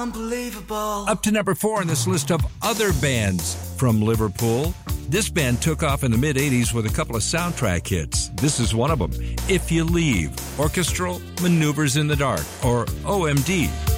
Unbelievable. Up to number 4 on this list of other bands from Liverpool. This band took off in the mid-'80s with a couple of soundtrack hits. This is one of them, If You Leave, Orchestral Maneuvers in the Dark, or OMD.